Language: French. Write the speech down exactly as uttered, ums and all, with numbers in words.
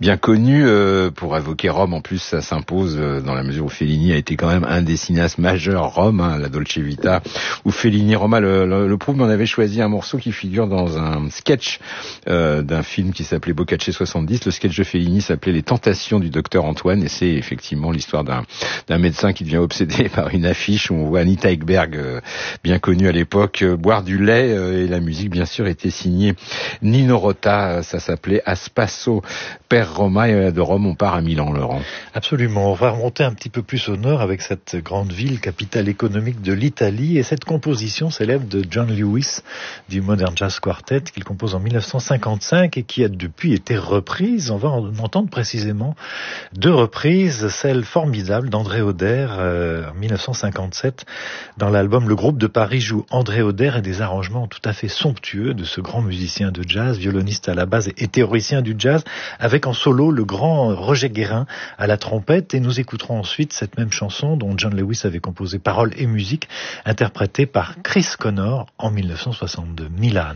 bien connu euh, pour évoquer Rome. En plus, ça s'impose euh, dans la mesure où Fellini a été quand même un des cinéastes majeurs Rome, hein, la Dolce Vita, où Fellini Roma le, le, le prouve, mais on avait choisi un morceau qui figure dans un sketch euh, d'un film qui s'appelait Boccace soixante-dix. Le sketch de Fellini s'appelait Les Tentations du docteur Antoine, et c'est effectivement l'histoire d'un, d'un médecin qui devient obsédé par une affiche où on voit Anita Ekberg, euh, bien connue à l'époque, euh, boire du lait, euh, et la musique bien sûr était signée Nino Rota. Ça s'appelait Aspasso per Roma, et de Rome on part à Milan, Laurent. Absolument, on va remonter un petit peu plus au nord avec cette grande ville, capitale économique de l'Italie, et cette composition célèbre de John Lewis du Modern Jazz Quartet qu'il compose en dix-neuf cent cinquante-cinq et qui a depuis été reprise. On va en entendre précisément deux reprises, celle formidable d'André Auder euh, en dix-neuf cent cinquante-sept. Dans l'album Le Groupe de Paris joue André Auder et des arrangements tout à fait somptueux de ce grand musicien de jazz, violoniste à la base et théoricien du jazz, avec en solo le grand Roger Guérin à la trompette. Et nous écouterons ensuite cette même chanson dont John Lewis avait composé paroles et musique, interprétée par Chris Connor en dix-neuf cent soixante-deux, Milan.